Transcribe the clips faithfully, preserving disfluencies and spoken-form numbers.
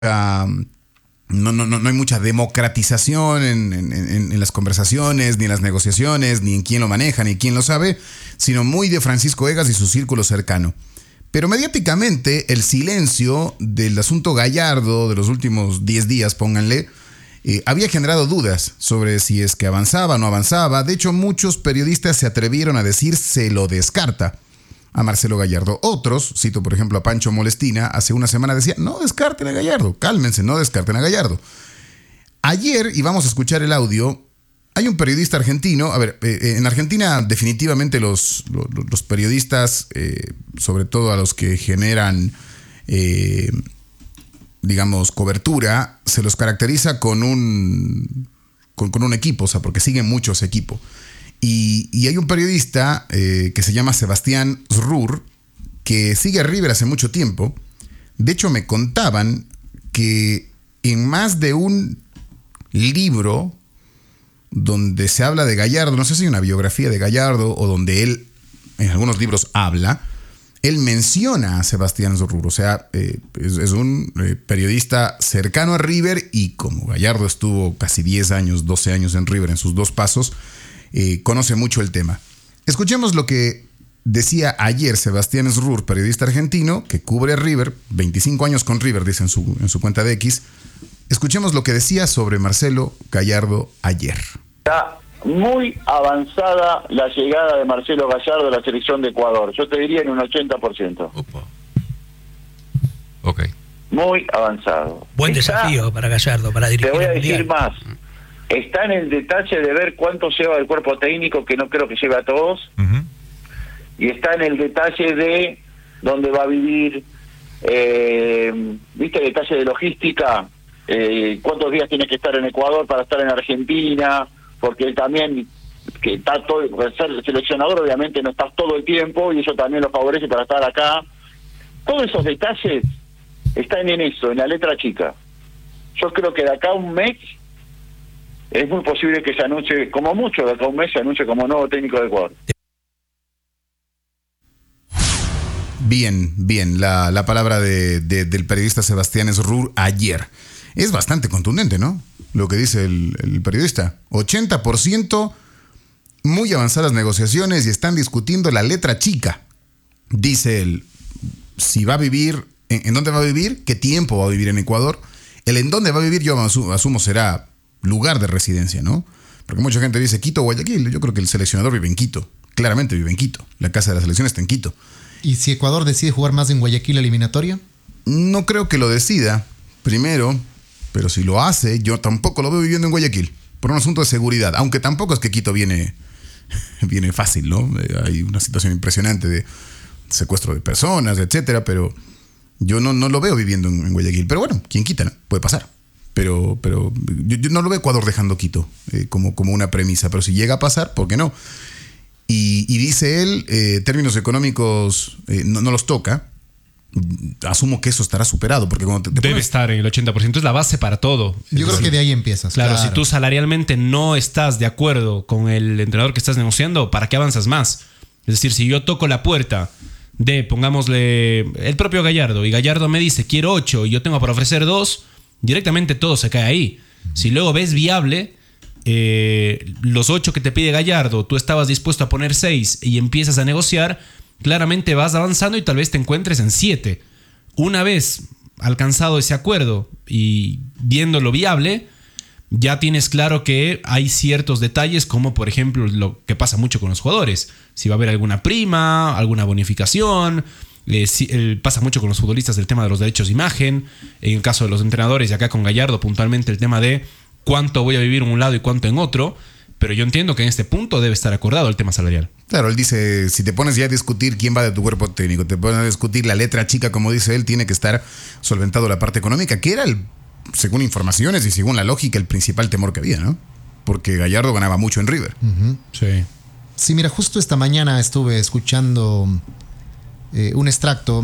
Uh, no, no, no, no hay mucha democratización en, en, en, en las conversaciones, ni en las negociaciones, ni en quién lo maneja, ni quién lo sabe, sino muy de Francisco Egas y su círculo cercano. Pero mediáticamente el silencio del asunto Gallardo de los últimos diez días, pónganle, eh, había generado dudas sobre si es que avanzaba o no avanzaba. De hecho, muchos periodistas se atrevieron a decir se lo descarta a Marcelo Gallardo. Otros, cito por ejemplo a Pancho Molestina, hace una semana decía, no descarten a Gallardo, cálmense, no descarten a Gallardo. Ayer, y vamos a escuchar el audio, hay un periodista argentino, a ver, eh, en Argentina definitivamente los, los, los periodistas, eh, sobre todo a los que generan, eh, digamos, cobertura, se los caracteriza con un, con, con un equipo, o sea, porque siguen muchos equipos. Y, y hay un periodista eh, que se llama Sebastián Zrur, que sigue a River hace mucho tiempo. De hecho, me contaban que en más de un libro donde se habla de Gallardo, no sé si hay una biografía de Gallardo o donde él en algunos libros habla, él menciona a Sebastián Zrur. O sea, eh, es, es un eh, periodista cercano a River, y como Gallardo estuvo casi diez años, doce años en River en sus dos pasos, eh, conoce mucho el tema. Escuchemos lo que decía ayer Sebastián Zrur, periodista argentino que cubre a River, veinticinco años con River, dice en su, en su cuenta de X. Escuchemos lo que decía sobre Marcelo Gallardo ayer. Está muy avanzada la llegada de Marcelo Gallardo a la selección de Ecuador. Yo te diría en un ochenta por ciento. Opa. Ok. Muy avanzado. Buen Está, desafío para Gallardo, para dirigir. Te voy a el decir mundial. más. Está en el detalle de ver cuánto lleva el cuerpo técnico, que no creo que lleve a todos. Uh-huh. Y está en el detalle de dónde va a vivir, eh, ¿viste el detalle de logística? Eh, cuántos días tiene que estar en Ecuador para estar en Argentina, porque él también, que está todo, al ser seleccionador obviamente no estás todo el tiempo, y eso también lo favorece para estar acá. Todos esos detalles están en eso, en la letra chica. Yo creo que de acá a un mes es muy posible que se anuncie, como mucho de acá a un mes se anuncie como nuevo técnico de Ecuador. Bien, bien, la, la palabra de, de, del periodista Sebastián Zrur ayer. Es bastante contundente, ¿no? Lo que dice el, el periodista. ochenta por ciento, muy avanzadas negociaciones y están discutiendo la letra chica. Dice él, si va a vivir, en, en dónde va a vivir, qué tiempo va a vivir en Ecuador. El en dónde va a vivir yo asumo, asumo será lugar de residencia, ¿no? Porque mucha gente dice Quito o Guayaquil. Yo creo que el seleccionador vive en Quito. Claramente vive en Quito. La casa de la selección está en Quito. ¿Y si Ecuador decide jugar más en Guayaquil eliminatoria? No creo que lo decida, primero, pero si lo hace, yo tampoco lo veo viviendo en Guayaquil, por un asunto de seguridad, aunque tampoco es que Quito viene, viene fácil, ¿no? Eh, hay una situación impresionante de secuestro de personas, etcétera, pero yo no, no lo veo viviendo en, en Guayaquil. Pero bueno, quien quita, ¿no? Puede pasar. Pero, pero yo, yo no lo veo Ecuador dejando Quito eh, como, como una premisa, pero si llega a pasar, ¿por qué no? Y, y dice él, eh, términos económicos eh, no, no los toca. Asumo que eso estará superado, porque cuando te, te debe pones... estar en el ochenta por ciento, es la base para todo. Yo creo que de ahí empiezas. Claro, claro, si tú salarialmente no estás de acuerdo con el entrenador que estás negociando, ¿para qué avanzas más? Es decir, si yo toco la puerta de, pongámosle, el propio Gallardo, y Gallardo me dice, quiero ocho, y yo tengo para ofrecer dos, directamente todo se cae ahí. Si luego ves viable, eh, los ocho que te pide Gallardo, tú estabas dispuesto a poner seis y empiezas a negociar, claramente vas avanzando y tal vez te encuentres en siete. Una vez alcanzado ese acuerdo y viéndolo viable, ya tienes claro que hay ciertos detalles, como por ejemplo lo que pasa mucho con los jugadores. Si va a haber alguna prima, alguna bonificación. Eh, si, eh, pasa mucho con los futbolistas el tema de los derechos de imagen. En el caso de los entrenadores, y acá con Gallardo puntualmente el tema de cuánto voy a vivir en un lado y cuánto en otro. Pero yo entiendo que en este punto debe estar acordado el tema salarial. Claro, él dice, si te pones ya a discutir quién va de tu cuerpo técnico, te pones a discutir la letra chica, como dice él, tiene que estar solventado la parte económica, que era, el, según informaciones y según la lógica, el principal temor que había, ¿no? Porque Gallardo ganaba mucho en River. Uh-huh. Sí. Sí, mira, justo esta mañana estuve escuchando eh, un extracto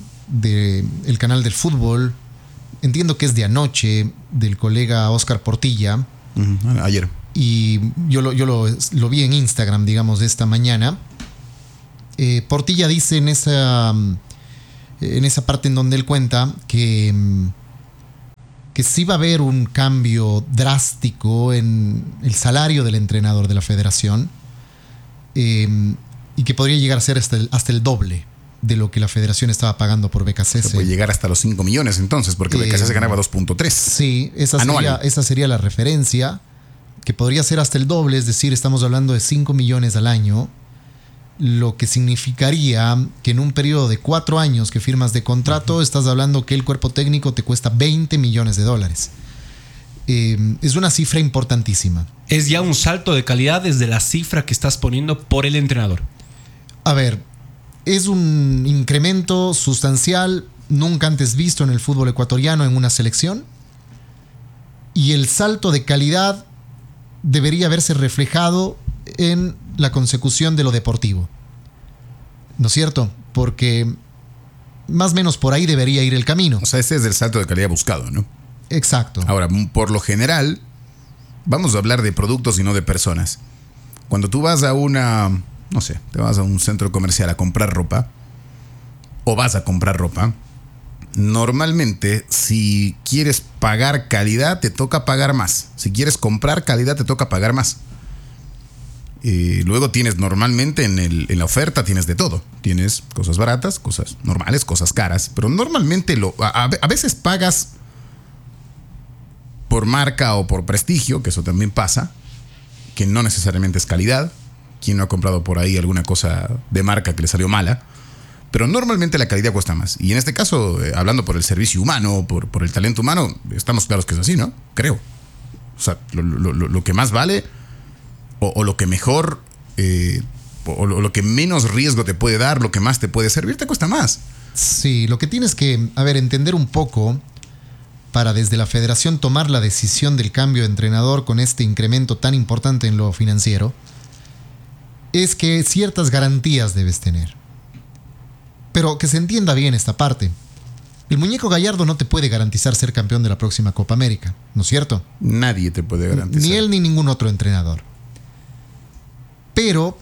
del canal del fútbol, entiendo que es de anoche, del colega Oscar Portilla. Uh-huh. Ayer. Y yo lo, yo lo, lo vi en Instagram, digamos, de esta mañana. Eh, Portilla dice en esa, en esa parte en donde él cuenta que, que sí va a haber un cambio drástico en el salario del entrenador de la federación, eh, y que podría llegar a ser hasta el, hasta el doble de lo que la federación estaba pagando por B K C S. Se puede llegar hasta los cinco millones entonces, porque eh, B K C S ganaba dos punto tres. Sí, esa sería, esa sería la referencia, que podría ser hasta el doble, es decir, estamos hablando de cinco millones al año, lo que significaría que en un periodo de cuatro años que firmas de contrato, uh-huh. estás hablando que el cuerpo técnico te cuesta veinte millones de dólares. Eh, es una cifra importantísima. Es ya un salto de calidad desde la cifra que estás poniendo por el entrenador. A ver, es un incremento sustancial, nunca antes visto en el fútbol ecuatoriano en una selección, y el salto de calidad debería haberse reflejado en la consecución de lo deportivo, ¿no es cierto? Porque más o menos por ahí debería ir el camino. O sea, ese es el salto de calidad buscado, ¿no? Exacto. Ahora, por lo general, vamos a hablar de productos y no de personas. Cuando tú vas a una, no sé, te vas a un centro comercial a comprar ropa, o vas a comprar ropa, normalmente, si quieres pagar calidad, te toca pagar más. Si quieres comprar calidad, te toca pagar más. Eh, luego tienes normalmente en, el, en la oferta tienes de todo. Tienes cosas baratas, cosas normales, cosas caras. Pero normalmente lo, a, a veces pagas por marca o por prestigio, que eso también pasa, que no necesariamente es calidad. ¿Quién no ha comprado por ahí alguna cosa de marca que le salió mala? Pero normalmente la calidad cuesta más. Y en este caso, eh, hablando por el servicio humano, por, por el talento humano, estamos claros que es así, ¿no? Creo. O sea, lo, lo, lo, lo que más vale... O, o lo que mejor, eh, o lo, lo que menos riesgo te puede dar, lo que más te puede servir, te cuesta más. Sí, lo que tienes que, a ver, entender un poco para desde la federación tomar la decisión del cambio de entrenador con este incremento tan importante en lo financiero, es que ciertas garantías debes tener. Pero que se entienda bien esta parte. El muñeco Gallardo no te puede garantizar ser campeón de la próxima Copa América, ¿no es cierto? Nadie te puede garantizar. Ni él ni ningún otro entrenador. Pero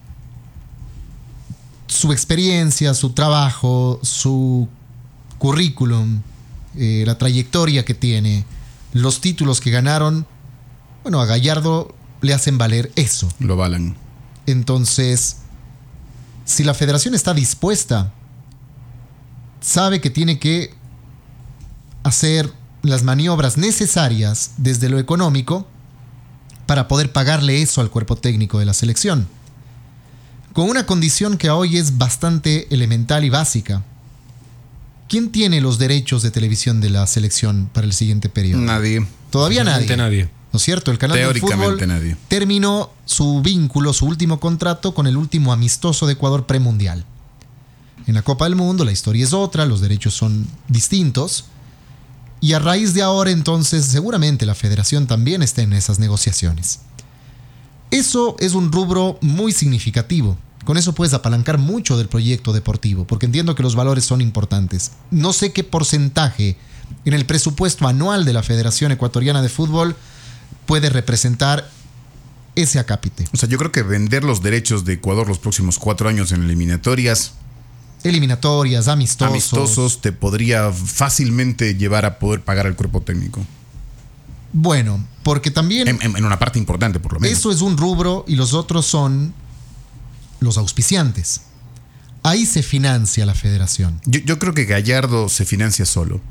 su experiencia, su trabajo, su currículum, eh, la trayectoria que tiene, los títulos que ganaron, bueno, a Gallardo le hacen valer eso. Lo valan. Entonces, si la federación está dispuesta, sabe que tiene que hacer las maniobras necesarias desde lo económico para poder pagarle eso al cuerpo técnico de la selección. Con una condición que hoy es bastante elemental y básica. ¿Quién tiene los derechos de televisión de la selección para el siguiente periodo? Nadie. Todavía nadie. nadie. ¿No es cierto? El canal del fútbol nadie. terminó su vínculo, su último contrato con el último amistoso de Ecuador premundial. En la Copa del Mundo la historia es otra, los derechos son distintos. Y a raíz de ahora, entonces, seguramente la federación también está en esas negociaciones. Eso es un rubro muy significativo. Con eso puedes apalancar mucho del proyecto deportivo, porque entiendo que los valores son importantes. No sé qué porcentaje en el presupuesto anual de la Federación Ecuatoriana de Fútbol puede representar ese acápite. O sea, yo creo que vender los derechos de Ecuador los próximos cuatro años en eliminatorias... Eliminatorias, amistosos. Amistosos te podría fácilmente llevar a poder pagar al cuerpo técnico. Bueno, porque también... En, en, en una parte importante, por lo menos. Eso es un rubro y los otros son los auspiciantes. Ahí se financia la federación. Yo, yo creo que Gallardo se financia solo.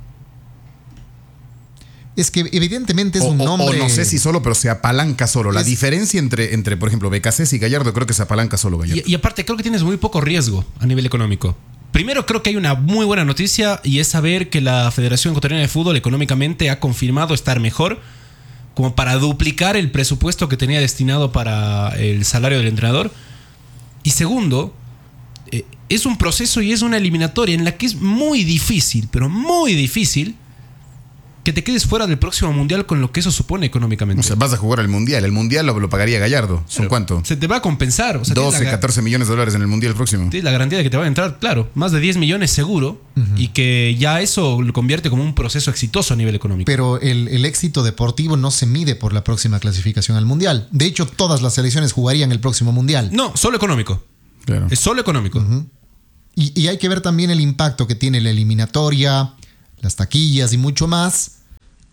Es que evidentemente es o, un nombre... O no sé si solo, pero se apalanca solo. Es... La diferencia entre, entre, por ejemplo, B K C S y Gallardo, creo que se apalanca solo Gallardo. Y, y aparte, creo que tienes muy poco riesgo a nivel económico. Primero, creo que hay una muy buena noticia y es saber que la Federación Ecuatoriana de Fútbol económicamente ha confirmado estar mejor como para duplicar el presupuesto que tenía destinado para el salario del entrenador. Y segundo, eh, es un proceso y es una eliminatoria en la que es muy difícil, pero muy difícil que te quedes fuera del próximo mundial con lo que eso supone económicamente. O sea, vas a jugar al mundial. El mundial lo, lo pagaría Gallardo. ¿Son Pero cuánto? Se te va a compensar. O sea, doce, catorce millones de dólares en el mundial próximo. Tienes la garantía de que te va a entrar, claro, más de diez millones seguro. Uh-huh. Y que ya eso lo convierte como un proceso exitoso a nivel económico. Pero el, el éxito deportivo no se mide por la próxima clasificación al mundial. De hecho, todas las selecciones jugarían el próximo mundial. No, solo económico. Claro. Es solo económico. Uh-huh. y, y hay que ver también el impacto que tiene la eliminatoria, las taquillas y mucho más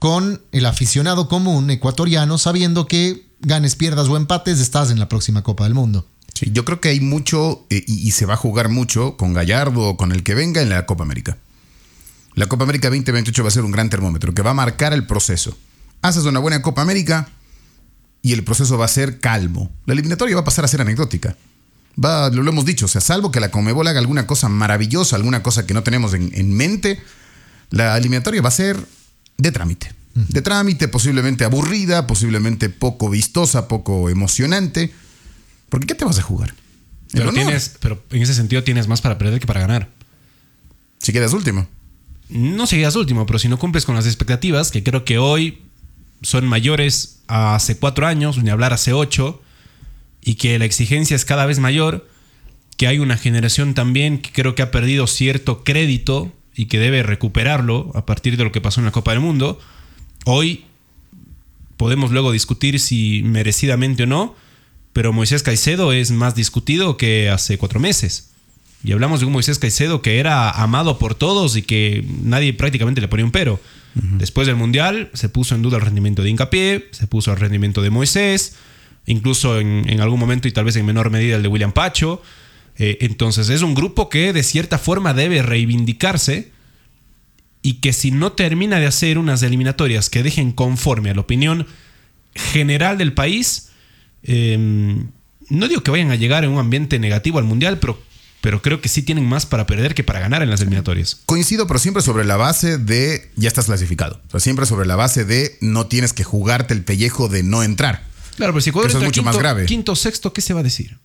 con el aficionado común ecuatoriano, sabiendo que ganes, pierdas o empates, estás en la próxima Copa del Mundo. Sí, yo creo que hay mucho eh, y, y se va a jugar mucho con Gallardo o con el que venga en la Copa América. La Copa América veinte veintiocho va a ser un gran termómetro que va a marcar el proceso. Haces una buena Copa América y el proceso va a ser calmo. La eliminatoria va a pasar a ser anecdótica. Va, lo, lo hemos dicho, o sea, salvo que la Conmebol haga alguna cosa maravillosa, alguna cosa que no tenemos en, en mente, la eliminatoria va a ser de trámite. Uh-huh. De trámite, posiblemente aburrida, posiblemente poco vistosa, poco emocionante. Porque ¿qué te vas a jugar? Pero, tienes, pero en ese sentido tienes más para perder que para ganar. Si quedas último. No si quedas último, pero si no cumples con las expectativas, que creo que hoy son mayores a hace cuatro años, ni hablar hace ocho, y que la exigencia es cada vez mayor, que hay una generación también que creo que ha perdido cierto crédito y que debe recuperarlo a partir de lo que pasó en la Copa del Mundo. Hoy podemos luego discutir si merecidamente o no, pero Moisés Caicedo es más discutido que hace cuatro meses. Y hablamos de un Moisés Caicedo que era amado por todos y que nadie prácticamente le ponía un pero. Uh-huh. Después del Mundial se puso en duda el rendimiento de Hincapié, se puso el rendimiento de Moisés, incluso en, en algún momento y tal vez en menor medida el de William Pacho. Eh, entonces es un grupo que de cierta forma debe reivindicarse y que si no termina de hacer unas eliminatorias que dejen conforme a la opinión general del país, eh, no digo que vayan a llegar en un ambiente negativo al Mundial, pero pero creo que sí tienen más para perder que para ganar en las eliminatorias. Coincido, pero siempre sobre la base de ya estás clasificado. O sea, siempre sobre la base de no tienes que jugarte el pellejo de no entrar. Claro, pero si Ecuador eso es mucho quinto, más grave. Quinto o sexto, ¿qué se va a decir?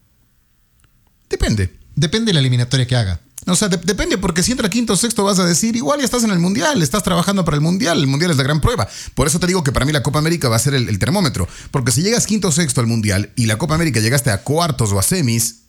Depende. Depende de la eliminatoria que haga. O sea, de- depende, porque si entra quinto o sexto vas a decir, igual ya estás en el Mundial, estás trabajando para el Mundial, el Mundial es la gran prueba. Por eso te digo que para mí la Copa América va a ser el, el termómetro. Porque si llegas quinto o sexto al Mundial y la Copa América llegaste a cuartos o a semis,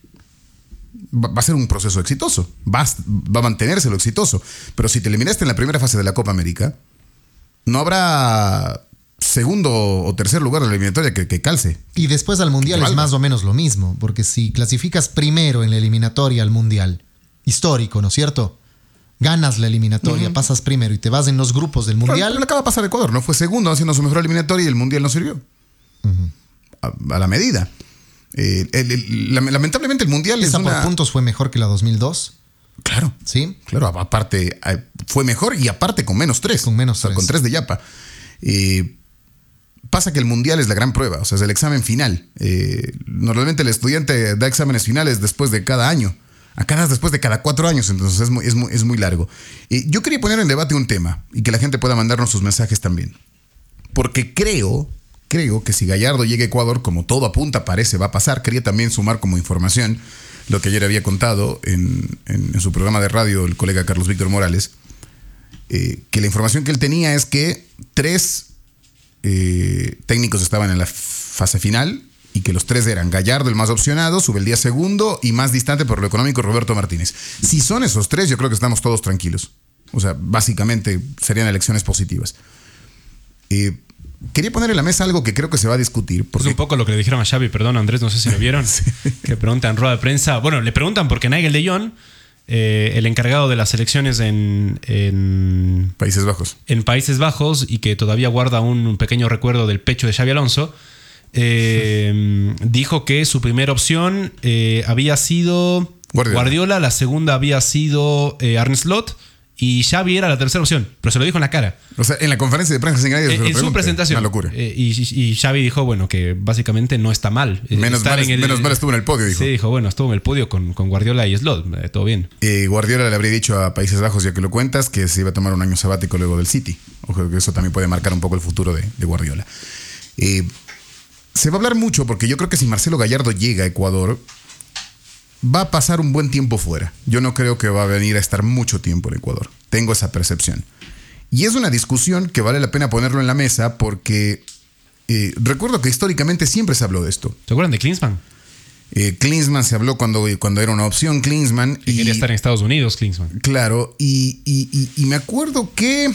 va va a ser un proceso exitoso. Va a, va a mantenerse lo exitoso. Pero si te eliminaste en la primera fase de la Copa América, no habrá segundo o tercer lugar de la eliminatoria que, que calce. Y después al Mundial Que es valga. más o menos lo mismo, porque si clasificas primero en la eliminatoria al Mundial, histórico, ¿no es cierto? Ganas la eliminatoria, Uh-huh. pasas primero y te vas en los grupos del Pero, Mundial. pero le acaba de pasar a Ecuador, ¿no? Fue segundo haciendo su mejor eliminatoria y el Mundial no sirvió. Uh-huh. A, a la medida. Eh, el- el- lam- lamentablemente el Mundial Esa es una... por puntos fue mejor que la dos mil dos, Claro. ¿sí? Claro, aparte eh, fue mejor y aparte con menos tres. Con menos O sea, tres. con tres de Yapa. Eh, pasa que el Mundial es la gran prueba, o sea, es el examen final. Eh, normalmente el estudiante da exámenes finales después de cada año. Acá das después de cada cuatro años, entonces es muy, es muy, es muy largo. Eh, yo quería poner en debate un tema y que la gente pueda mandarnos sus mensajes también. Porque creo, creo que si Gallardo llega a Ecuador, como todo apunta, parece, va a pasar. Quería también sumar como información lo que ayer había contado en, en- en su programa de radio el colega Carlos Víctor Morales, eh, que la información que él tenía es que tres eh, técnicos estaban en la fase final y que los tres eran Gallardo, el más opcionado, Subeldía segundo y más distante por lo económico Roberto Martínez. Si son esos tres, yo creo que estamos todos tranquilos. O sea, básicamente serían elecciones positivas. Eh, quería poner en la mesa algo que creo que se va a discutir. Porque Es un poco lo que le dijeron a Xavi, perdón, Andrés, no sé si lo vieron. Que preguntan en rueda de prensa. Bueno, le preguntan porque Nigel de Jong, eh, el encargado de las elecciones en, en, Países Bajos. en Países Bajos y que todavía guarda un pequeño recuerdo del pecho de Xavi Alonso, eh, dijo que su primera opción eh, había sido Guardiola. Guardiola, la segunda había sido eh, Arne Slot y Xavi era la tercera opción, pero se lo dijo en la cara. O sea, en la conferencia de prensa sin nadie se En, lo en su pregunte. presentación. Una locura. Eh, y, y Xavi dijo, bueno, que básicamente no está mal. eh, Menos estar mal, en el- menos mal estuvo en el podio, dijo. Sí, dijo, bueno, estuvo en el podio con, con Guardiola y Slot, eh, todo bien. Eh, Guardiola le habría dicho a Países Bajos, ya que lo cuentas, que se iba a tomar un año sabático luego del City. Ojo, que eso también puede marcar un poco el futuro de, de Guardiola. Eh, se va a hablar mucho porque yo creo que si Marcelo Gallardo llega a Ecuador, va a pasar un buen tiempo fuera. Yo no creo que va a venir a estar mucho tiempo en Ecuador. Tengo esa percepción. Y es una discusión que vale la pena ponerlo en la mesa porque eh, recuerdo que históricamente siempre se habló de esto. ¿Se acuerdan de Klinsmann? Eh, Klinsmann se habló cuando, cuando era una opción, Klinsmann. Que quería estar en Estados Unidos, Klinsmann. Claro, y, y- y- y me acuerdo que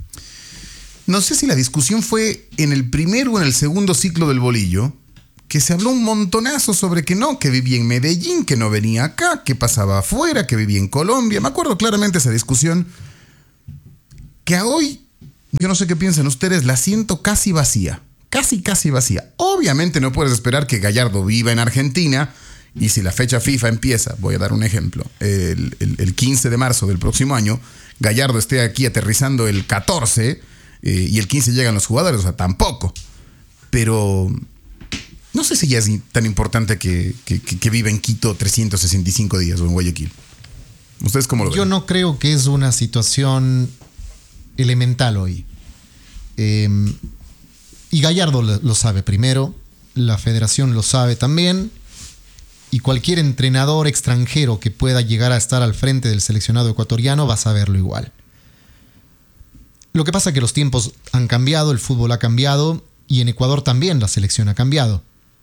no sé si la discusión fue en el primero o en el segundo ciclo del bolillo, que se habló un montonazo sobre que no, que vivía en Medellín, que no venía acá, que pasaba afuera, que vivía en Colombia. Me acuerdo claramente esa discusión, que a hoy yo no sé qué piensan ustedes, la siento casi vacía. Casi, casi vacía. Obviamente no puedes esperar que Gallardo viva en Argentina y si la fecha FIFA empieza, voy a dar un ejemplo, el, el, el quince de marzo del próximo año, Gallardo esté aquí aterrizando el catorce eh, y el quince llegan los jugadores, o sea, tampoco. Pero no sé si ya es tan importante que, que, que, que viva en Quito trescientos sesenta y cinco días o en Guayaquil. ¿Ustedes cómo lo ven? Yo no creo que es una situación elemental hoy. Eh, y Gallardo lo, lo sabe primero, la federación lo sabe también, y cualquier entrenador extranjero que pueda llegar a estar al frente del seleccionado ecuatoriano va a saberlo igual. Lo que pasa es que los tiempos han cambiado, el fútbol ha cambiado, y en Ecuador también la selección ha cambiado.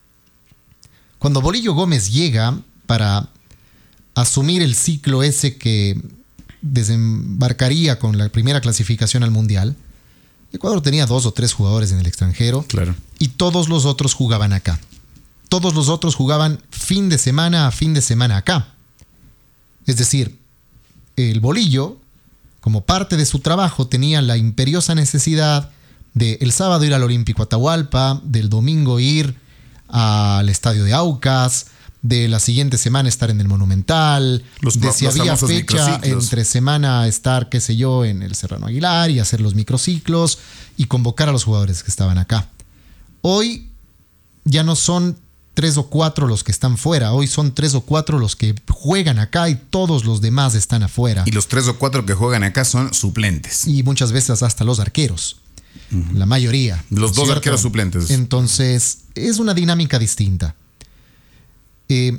Cuando Bolillo Gómez llega para asumir el ciclo ese que desembarcaría con la primera clasificación al Mundial, Ecuador tenía dos o tres jugadores en el extranjero, claro, y todos los otros jugaban acá. Todos los otros jugaban fin de semana a fin de semana acá. Es decir, el Bolillo, como parte de su trabajo, tenía la imperiosa necesidad de el sábado ir al Olímpico Atahualpa, del domingo ir al estadio de Aucas, de la siguiente semana estar en el Monumental, los, de si los había fecha microciclos. Entre semana estar, qué sé yo, en el Serrano Aguilar y hacer los microciclos y convocar a los jugadores que estaban acá. Hoy ya no son tres o cuatro los que están fuera, hoy son tres o cuatro los que juegan acá y todos los demás están afuera. Y los tres o cuatro que juegan acá son suplentes. Y muchas veces hasta los arqueros. Uh-huh. La mayoría. Los dos ¿cierto? arqueros suplentes. Entonces, es una dinámica distinta. Eh,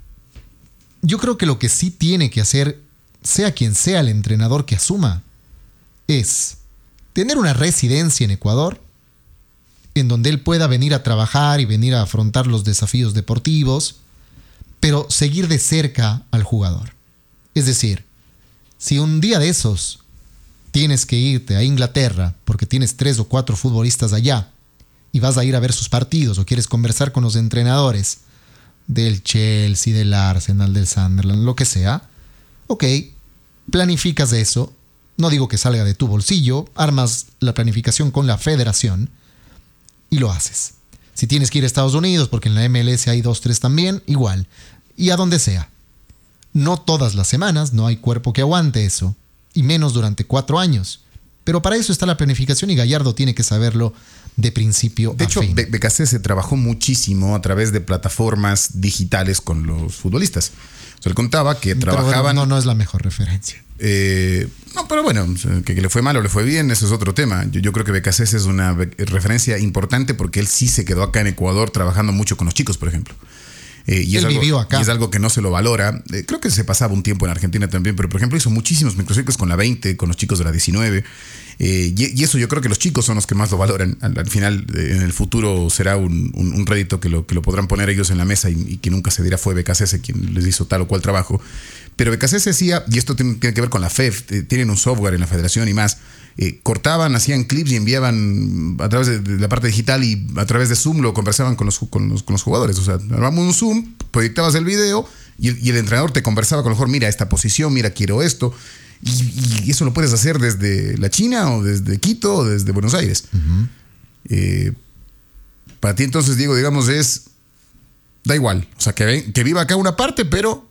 yo creo que lo que sí tiene que hacer, sea quien sea el entrenador que asuma, es tener una residencia en Ecuador en donde él pueda venir a trabajar y venir a afrontar los desafíos deportivos, pero seguir de cerca al jugador. Es decir, si un día de esos tienes que irte a Inglaterra porque tienes tres o cuatro futbolistas allá y vas a ir a ver sus partidos o quieres conversar con los entrenadores del Chelsea, del Arsenal, del Sunderland, lo que sea, ok, planificas eso, no digo que salga de tu bolsillo, armas la planificación con la federación y lo haces. Si tienes que ir a Estados Unidos, porque en la M L S hay dos, tres también, igual, y a donde sea. No todas las semanas, no hay cuerpo que aguante eso, y menos durante cuatro años. Pero para eso está la planificación y Gallardo tiene que saberlo de principio de a hecho, fin. B K C se trabajó muchísimo a través de plataformas digitales con los futbolistas. O sea, él contaba que pero trabajaban... Bueno, no, no es la mejor referencia. Eh, no, pero bueno, que, que le fue mal o le fue bien, eso es otro tema. Yo, yo creo que B K C es una referencia importante porque él sí se quedó acá en Ecuador trabajando mucho con los chicos, por ejemplo. Eh, y, es él algo, vivió acá. y es algo que no se lo valora. Eh, creo que se pasaba un tiempo en Argentina también, pero por ejemplo hizo muchísimos microciclos con la veinte, con los chicos de la diecinueve. Eh, y, y eso yo creo que los chicos son los que más lo valoran. Al, al final, eh, en el futuro será un, un, un rédito que lo, que lo podrán poner ellos en la mesa y, y que nunca se dirá fue B K C quien les hizo tal o cual trabajo. Pero B K C decía, y esto tiene, tiene que ver con la F E F, eh, tienen un software en la federación y más, eh, cortaban, hacían clips y enviaban a través de, de la parte digital y a través de Zoom lo conversaban con los, con los, con los jugadores. O sea, armamos un Zoom, proyectabas el video y el, y el entrenador te conversaba con el jugador, mira esta posición, mira quiero esto. Y, y eso lo puedes hacer desde la China o desde Quito o desde Buenos Aires. Uh-huh. eh, para ti entonces, Diego, digamos, es... Da igual. O sea, que, que viva acá una parte, pero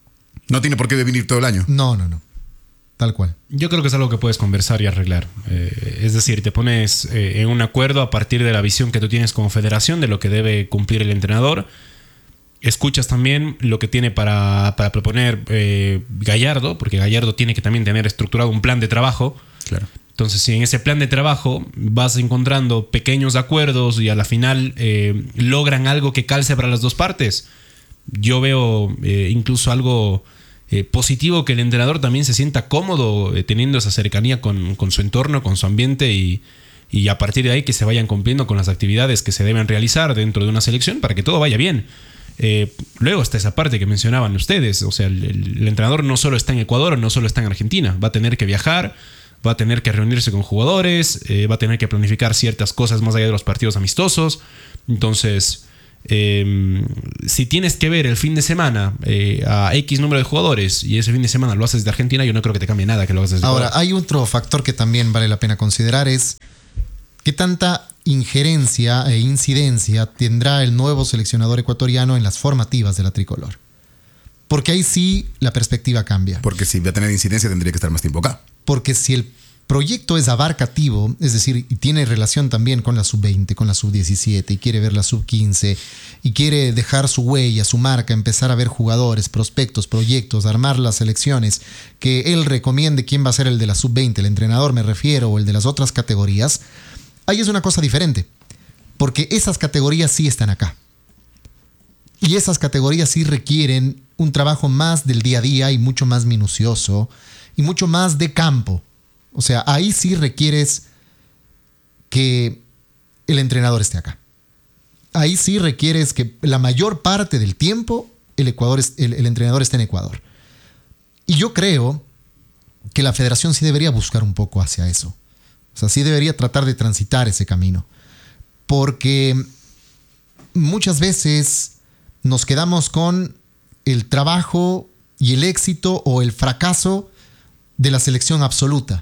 no tiene por qué venir todo el año. No, no, no. Tal cual. Yo creo que es algo que puedes conversar y arreglar. Eh, es decir, te pones eh, en un acuerdo a partir de la visión que tú tienes como federación de lo que debe cumplir el entrenador. Escuchas también lo que tiene para, para proponer eh, Gallardo, porque Gallardo tiene que también tener estructurado un plan de trabajo. Claro. Entonces, si en ese plan de trabajo vas encontrando pequeños acuerdos y a la final eh, logran algo que calce para las dos partes, yo veo eh, incluso algo eh, positivo, que el entrenador también se sienta cómodo eh, teniendo esa cercanía con, con su entorno, con su ambiente y, y a partir de ahí que se vayan cumpliendo con las actividades que se deben realizar dentro de una selección para que todo vaya bien. Eh, luego está esa parte que mencionaban ustedes, o sea, el, el, el entrenador no solo está en Ecuador, no solo está en Argentina, va a tener que viajar, va a tener que reunirse con jugadores, eh, va a tener que planificar ciertas cosas más allá de los partidos amistosos. Entonces, Eh, si tienes que ver el fin de semana eh, a X número de jugadores y ese fin de semana lo haces desde Argentina, yo no creo que te cambie nada que lo hagas desde Ahora, Ecuador. hay otro factor que también vale la pena considerar, es qué tanta injerencia e incidencia tendrá el nuevo seleccionador ecuatoriano en las formativas de la tricolor. Porque ahí sí la perspectiva cambia. Porque si va a tener incidencia tendría que estar más tiempo acá. Porque si el proyecto es abarcativo, es decir, y tiene relación también con la sub veinte, con la sub diecisiete, y quiere ver la sub quince, y quiere dejar su huella, su marca, empezar a ver jugadores, prospectos, proyectos, armar las selecciones, que él recomiende quién va a ser el de la sub veinte, el entrenador me refiero, o el de las otras categorías, ahí es una cosa diferente, porque esas categorías sí están acá. Y esas categorías sí requieren un trabajo más del día a día y mucho más minucioso y mucho más de campo. O sea, ahí sí requieres que el entrenador esté acá. Ahí sí requieres que la mayor parte del tiempo el, Ecuador, el, el entrenador esté en Ecuador. Y yo creo que la federación sí debería buscar un poco hacia eso. O sea, sí debería tratar de transitar ese camino. Porque muchas veces nos quedamos con el trabajo y el éxito o el fracaso de la selección absoluta.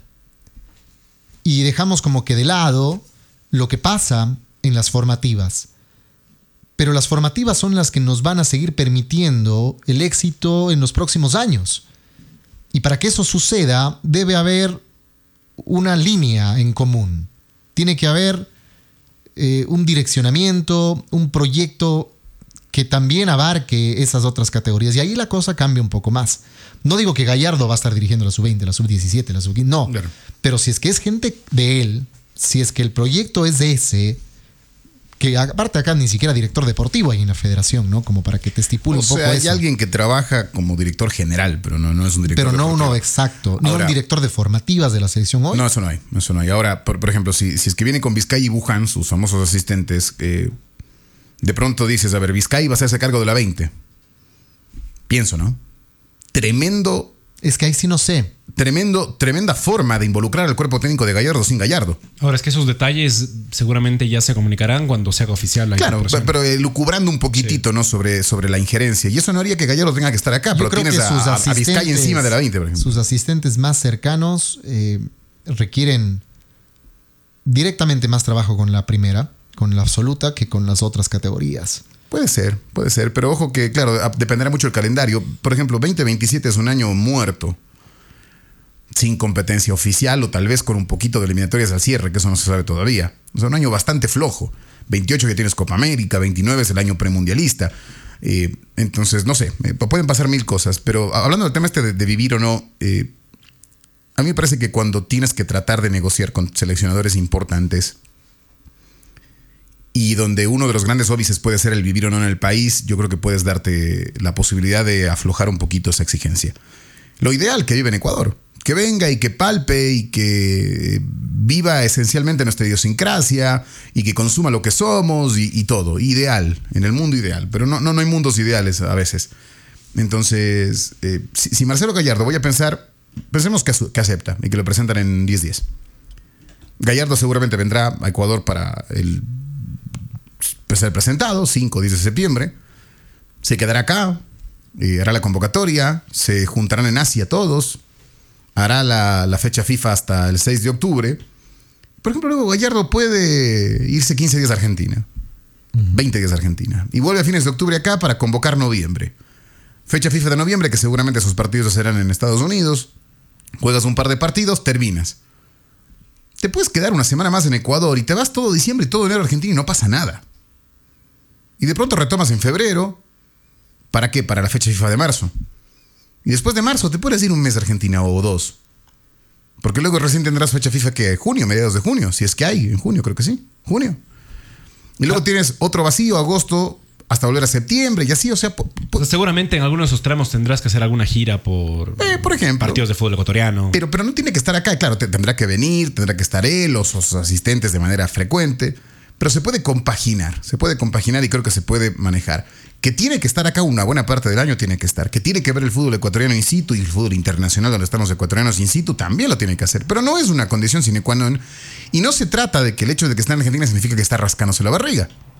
Y dejamos como que de lado lo que pasa en las formativas. Pero las formativas son las que nos van a seguir permitiendo el éxito en los próximos años. Y para que eso suceda, debe haber una línea en común. Tiene que haber eh, un direccionamiento, un proyecto que también abarque esas otras categorías. Y ahí la cosa cambia un poco más. No digo que Gallardo va a estar dirigiendo la sub veinte, la sub diecisiete, la sub quince. No. Claro. Pero si es que es gente de él, si es que el proyecto es de ese, que aparte acá ni siquiera director deportivo hay en la federación, ¿no? Como para que te estipule o un poco sea, hay eso. alguien que trabaja como director general, pero no, no es un director Pero no deportivo. uno exacto, no Ahora, un director de formativas de la selección hoy. No, eso no hay, eso no hay. Ahora, por, por ejemplo, si, si es que viene con Vizcay y Buján, sus famosos asistentes, eh, de pronto dices, a ver, Vizcay va a hacerse cargo de la veinte. Pienso, ¿no? Tremendo... Es que ahí sí no sé. Tremendo, tremenda forma de involucrar al cuerpo técnico de Gallardo sin Gallardo. Ahora, es que esos detalles seguramente ya se comunicarán cuando se haga oficial la Claro, pero, pero eh, lucubrando un poquitito, sí, ¿no? Sobre, sobre la injerencia. Y eso no haría que Gallardo tenga que estar acá, Yo pero creo tienes que sus a, a Vizcay encima de la veinte, por ejemplo. Sus asistentes más cercanos eh, requieren directamente más trabajo con la primera, con la absoluta, que con las otras categorías. Puede ser, puede ser, pero ojo que, claro, dependerá mucho del calendario. Por ejemplo, veinte veintisiete es un año muerto, sin competencia oficial o tal vez con un poquito de eliminatorias al cierre, que eso no se sabe todavía. O sea, un año bastante flojo. veintiocho que tienes Copa América, veintinueve es el año premundialista. Eh, entonces, no sé, eh, pueden pasar mil cosas, pero hablando del tema este de, de vivir o no, eh, a mí me parece que cuando tienes que tratar de negociar con seleccionadores importantes, y donde uno de los grandes óbices puede ser el vivir o no en el país, yo creo que puedes darte la posibilidad de aflojar un poquito esa exigencia. Lo ideal que vive en Ecuador, que venga y que palpe y que viva esencialmente nuestra idiosincrasia y que consuma lo que somos y, y todo. Ideal, en el mundo ideal, pero no, no, no hay mundos ideales a veces. Entonces, eh, si, si Marcelo Gallardo, voy a pensar, pensemos que, que acepta y que lo presentan en diez días. Gallardo seguramente vendrá a Ecuador para el ser presentado, cinco o diez de septiembre, se quedará acá, eh, hará la convocatoria, se juntarán en Asia todos, hará la, la fecha FIFA hasta el seis de octubre. Por ejemplo, luego Gallardo puede irse quince días a Argentina, uh-huh. veinte días a Argentina, y vuelve a fines de octubre acá para convocar noviembre. Fecha FIFA de noviembre, que seguramente sus partidos serán en Estados Unidos, juegas un par de partidos, terminas. Te puedes quedar una semana más en Ecuador y te vas todo diciembre y todo enero a Argentina y no pasa nada. Y de pronto retomas en febrero. ¿Para qué? Para la fecha FIFA de marzo. Y después de marzo te puedes ir un mes a Argentina o dos. Porque luego recién tendrás fecha FIFA que junio, mediados de junio. Si es que hay, en junio, creo que sí. Junio. Y luego ah. tienes otro vacío, agosto, hasta volver a septiembre y así, o sea... Po, po, pues seguramente en algunos de esos tramos tendrás que hacer alguna gira por, eh, por ejemplo, partidos de fútbol ecuatoriano. Pero, pero no tiene que estar acá, claro, te, tendrá que venir, tendrá que estar él o sus asistentes de manera frecuente. Pero se puede compaginar, se puede compaginar y creo que se puede manejar. Que tiene que estar acá una buena parte del año, tiene que estar. Que tiene que ver el fútbol ecuatoriano in situ y el fútbol internacional donde están los ecuatorianos in situ, también lo tiene que hacer. Pero no es una condición sine qua non. Y no se trata de que el hecho de que esté en Argentina significa que está rascándose la barriga.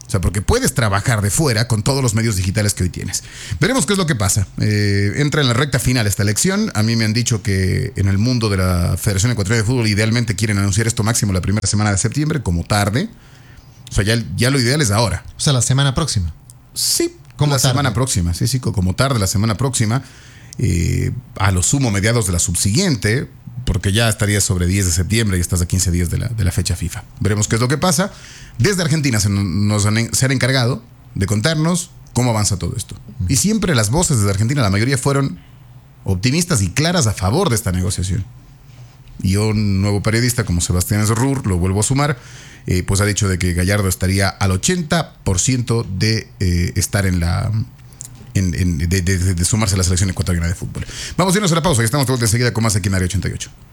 O sea, porque puedes trabajar de fuera con todos los medios digitales que hoy tienes. Veremos qué es lo que pasa. Eh, entra en la recta final esta elección. A mí me han dicho que en el mundo de la Federación Ecuatoriana de Fútbol idealmente quieren anunciar esto máximo la primera semana de septiembre, como tarde. O sea, ya, ya lo ideal es ahora. O sea, la semana próxima. Sí, Como la tarde. semana próxima. Sí, sí, como tarde la semana próxima. Eh, a lo sumo mediados de la subsiguiente, porque ya estaría sobre diez de septiembre y estás a quince días de la, de la fecha FIFA. Veremos qué es lo que pasa. Desde Argentina se nos han, se han encargado de contarnos cómo avanza todo esto. Y siempre las voces desde Argentina, la mayoría fueron optimistas y claras a favor de esta negociación. Y un nuevo periodista como Sebastián Zurrur, lo vuelvo a sumar, eh, pues ha dicho de que Gallardo estaría al ochenta por ciento de eh, estar en la... En, en, de, de, de sumarse a la selección ecuatoriana de fútbol. Vamos a irnos a la pausa y estamos de vuelta enseguida con más aquí en Área ochenta y ocho.